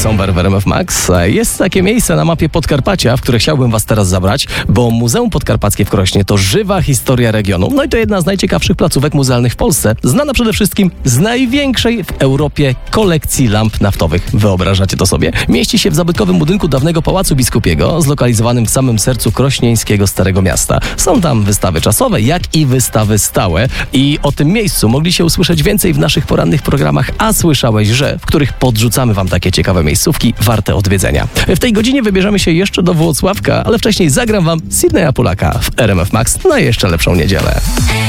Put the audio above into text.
Somber w RMF Max. Jest takie miejsce na mapie Podkarpacia, w które chciałbym was teraz zabrać, bo Muzeum Podkarpackie w Krośnie to żywa historia regionu. No i to jedna z najciekawszych placówek muzealnych w Polsce, znana przede wszystkim z największej w Europie kolekcji lamp naftowych. Wyobrażacie to sobie? Mieści się w zabytkowym budynku dawnego Pałacu Biskupiego, zlokalizowanym w samym sercu krośnieńskiego Starego Miasta. Są tam wystawy czasowe, jak i wystawy stałe. I o tym miejscu mogli się usłyszeć więcej w naszych porannych programach, a słyszałeś, że w których podrzucamy wam takie ciekawe miejscówki warte odwiedzenia. W tej godzinie wybierzemy się jeszcze do Włocławka, ale wcześniej zagram wam Sydneya Polaka w RMF Max na jeszcze lepszą niedzielę.